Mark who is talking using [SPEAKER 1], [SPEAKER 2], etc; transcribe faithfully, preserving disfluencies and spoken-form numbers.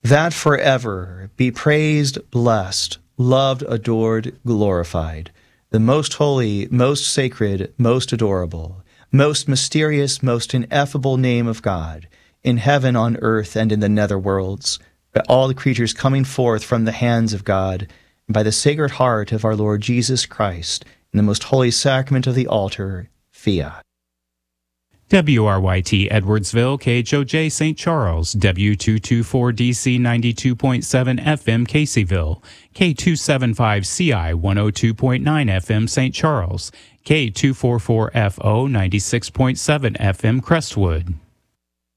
[SPEAKER 1] that forever be praised, blessed, loved, adored, glorified, the most holy, most sacred, most adorable, most mysterious, most ineffable name of God, in heaven, on earth, and in the nether worlds, by all the creatures coming forth from the hands of God, and by the Sacred Heart of our Lord Jesus Christ, in the most holy sacrament of the altar, fiat.
[SPEAKER 2] W R Y T Edwardsville, K H O J Saint Charles, W two twenty-four D C ninety-two point seven F M Caseyville, K two seventy-five C I one oh two point nine F M Saint Charles, K two forty-four F O ninety-six point seven F M Crestwood.